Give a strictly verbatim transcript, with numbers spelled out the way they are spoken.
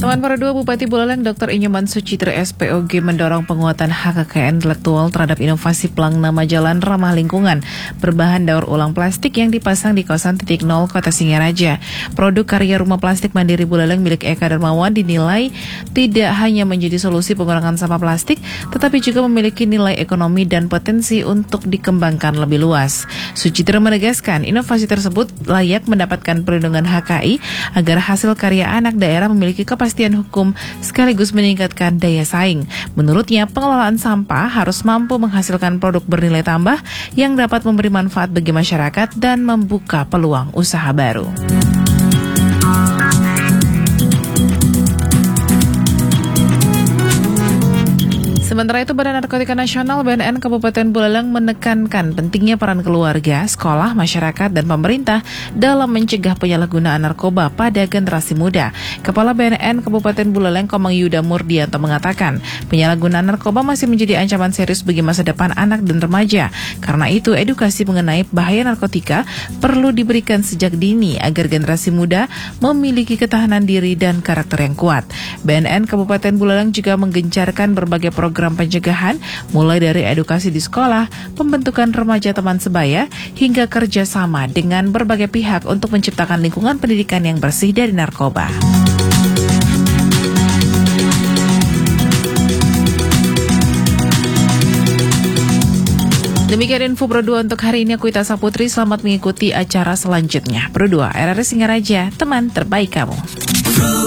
Teman para dua Bupati Buleleng Doktor Inyoman Sucitra S P O G mendorong penguatan hak kekayaan intelektual terhadap inovasi pelang nama jalan ramah lingkungan berbahan daur ulang plastik yang dipasang di kawasan titik nol Kota Singaraja. Produk karya rumah plastik mandiri Buleleng milik Eka Darmawan dinilai tidak hanya menjadi solusi pengurangan sampah plastik, tetapi juga memiliki nilai ekonomi dan potensi untuk dikembangkan lebih luas. Sucitra menegaskan inovasi tersebut layak mendapatkan perlindungan H K I agar hasil karya anak daerah memiliki kepastian hukum sekaligus meningkatkan daya saing. Menurutnya, pengelolaan sampah harus mampu menghasilkan produk bernilai tambah yang dapat memberi manfaat bagi masyarakat dan membuka peluang usaha baru. Sementara itu, Badan Narkotika Nasional B N N Kabupaten Buleleng menekankan pentingnya peran keluarga, sekolah, masyarakat, dan pemerintah dalam mencegah penyalahgunaan narkoba pada generasi muda. Kepala B N N Kabupaten Buleleng Komang Yuda Murdianto mengatakan, penyalahgunaan narkoba masih menjadi ancaman serius bagi masa depan anak dan remaja. Karena itu, edukasi mengenai bahaya narkotika perlu diberikan sejak dini agar generasi muda memiliki ketahanan diri dan karakter yang kuat. B N N Kabupaten Buleleng juga menggencarkan berbagai program pencegahan, mulai dari edukasi di sekolah, pembentukan remaja teman sebaya, hingga kerjasama dengan berbagai pihak untuk menciptakan lingkungan pendidikan yang bersih dari narkoba. Demikian info Pro dua untuk hari ini. Aku Ita Saputri, selamat mengikuti acara selanjutnya. Pro dua, R R I Singaraja, teman terbaik kamu.